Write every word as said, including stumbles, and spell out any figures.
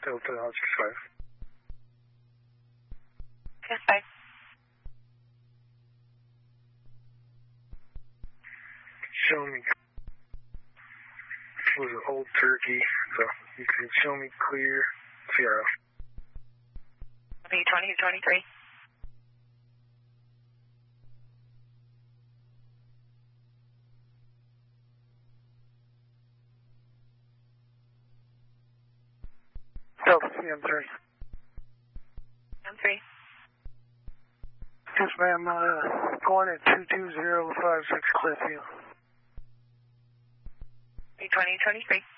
Delta six five. Yes, five. Show me. This was an old turkey, so you can show me clear Sierra. B twenty to twenty-three. Delta C M three. M three. Yes, ma'am. Uh, going at two two zero five six Cliffview. B twenty to twenty-three.